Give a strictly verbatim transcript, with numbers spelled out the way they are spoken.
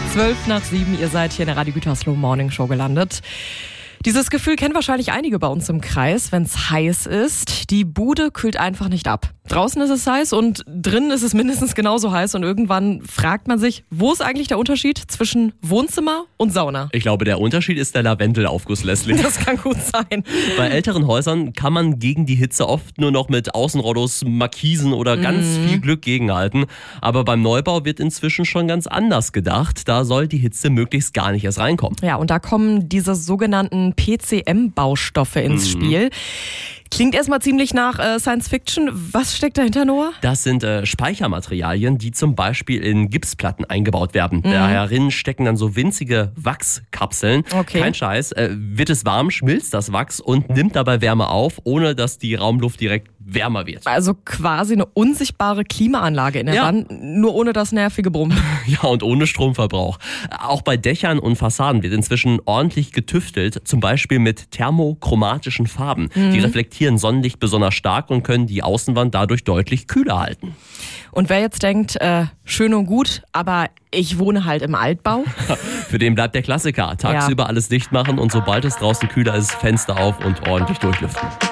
Zwölf nach sieben, ihr seid hier in der Radio Gütersloh Morning Show gelandet. Dieses Gefühl kennen wahrscheinlich einige bei uns im Kreis, wenn es heiß ist. Die Bude kühlt einfach nicht ab. Draußen ist es heiß und drinnen ist es mindestens genauso heiß. Und irgendwann fragt man sich, wo ist eigentlich der Unterschied zwischen Wohnzimmer und Sauna? Ich glaube, der Unterschied ist der Lavendelaufguss, Leslie. Das kann gut sein. Bei älteren Häusern kann man gegen die Hitze oft nur noch mit Außenrollos, Markisen oder ganz Mhm. viel Glück gegenhalten. Aber beim Neubau wird inzwischen schon ganz anders gedacht. Da soll die Hitze möglichst gar nicht erst reinkommen. Ja, und da kommen diese sogenannten P C M-Baustoffe ins Mhm. Spiel. Klingt erstmal ziemlich nach äh, Science-Fiction. Was steckt dahinter, Noah? Das sind äh, Speichermaterialien, die zum Beispiel in Gipsplatten eingebaut werden. Mhm. Darin stecken dann so winzige Wachskapseln. Okay. Kein Scheiß. Äh, wird es warm, schmilzt das Wachs und nimmt dabei Wärme auf, ohne dass die Raumluft direkt wärmer wird. Also quasi eine unsichtbare Klimaanlage in der Ja. Wand, nur ohne das nervige Brummen. Ja, und ohne Stromverbrauch. Auch bei Dächern und Fassaden wird inzwischen ordentlich getüftelt, zum Beispiel mit thermochromatischen Farben. Mhm. Die reflektieren Sonnenlicht besonders stark und können die Außenwand dadurch deutlich kühler halten. Und wer jetzt denkt, äh, schön und gut, aber ich wohne halt im Altbau. Für den bleibt der Klassiker. Tagsüber alles dicht machen und sobald es draußen kühler ist, Fenster auf und ordentlich durchlüften.